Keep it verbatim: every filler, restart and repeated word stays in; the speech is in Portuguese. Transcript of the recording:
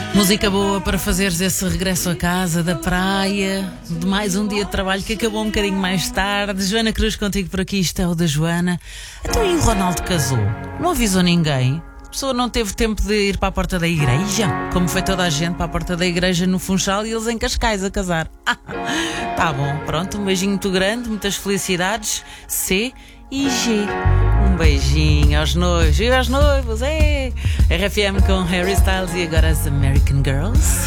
Música boa para fazeres esse regresso a casa da praia, de mais um dia de trabalho que acabou um bocadinho mais tarde. Joana Cruz contigo por aqui, isto é o da Joana. Então e o Ronaldo casou? Não avisou ninguém? A pessoa não teve tempo de ir para a porta da igreja? Como foi toda a gente para a porta da igreja no Funchal e eles em Cascais a casar. Tá bom, pronto, um beijinho muito grande, muitas felicidades. C e G. Um beijinho aos noivos e aos noivos, é! R F M com Harry Styles e agora as American Girls.